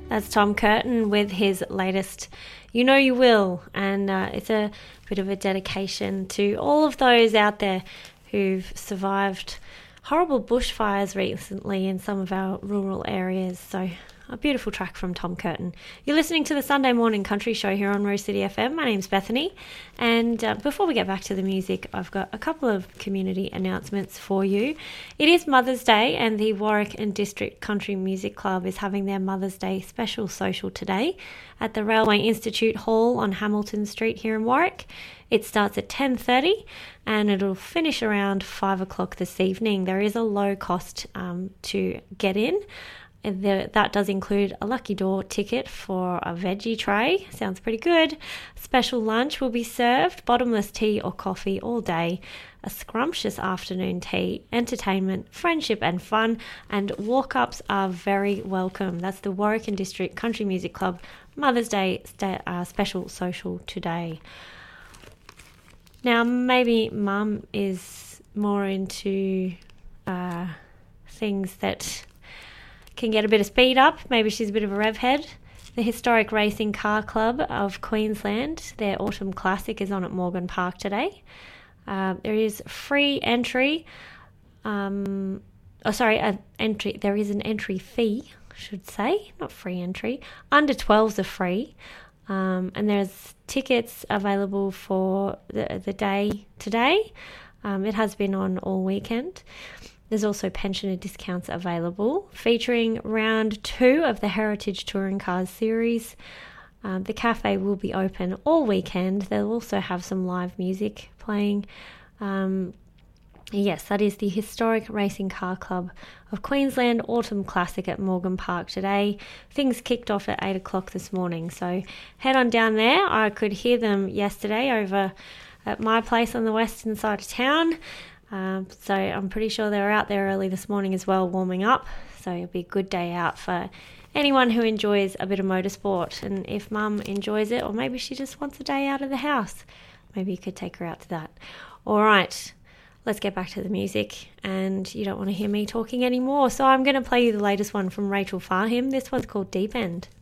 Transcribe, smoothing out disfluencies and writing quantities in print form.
That's Tom Curtin with his latest You Know You Will, and it's a bit of a dedication to all of those out there who've survived horrible bushfires recently in some of our rural areas. So a beautiful track from Tom Curtin. You're listening to the Sunday Morning Country Show here on Rose City FM. My name's Bethany, and before we get back to the music, I've got a couple of community announcements for you. It is Mother's Day, and the Warwick and District Country Music Club is having their Mother's Day special social today at the Railway Institute Hall on Hamilton Street here in Warwick. It starts at 10:30 and it'll finish around 5 o'clock this evening. There is a low cost to get in. That does include a lucky draw ticket for a veggie tray. Sounds pretty good. Special lunch will be served, bottomless tea or coffee all day, a scrumptious afternoon tea, entertainment, friendship and fun, and walk-ups are very welcome. That's the Warwick and District Country Music Club Mother's Day special social today. Now, maybe Mum is more into things that can get a bit of speed up. Maybe she's a bit of a rev head. The Historic Racing Car Club of Queensland, their Autumn Classic is on at Morgan Park today. There is free entry. There is an entry fee, I should say, not free entry. Under 12s are free. And there's tickets available for the day today. It has been on all weekend. There's also pensioner discounts available, featuring round 2 of the Heritage Touring Cars series. The cafe will be open all weekend. They'll also have some live music playing. Yes, that is the Historic Racing Car Club of Queensland Autumn Classic at Morgan Park today. Things kicked off at 8 o'clock this morning, so head on down there. I could hear them yesterday over at my place on the western side of town. So I'm pretty sure they were out there early this morning as well, warming up. So it'll be a good day out for anyone who enjoys a bit of motorsport. And if Mum enjoys it, or maybe she just wants a day out of the house, maybe you could take her out to that. All right, let's get back to the music. And you don't want to hear me talking anymore, so I'm going to play you the latest one from Rachel Farham. This one's called Deep End.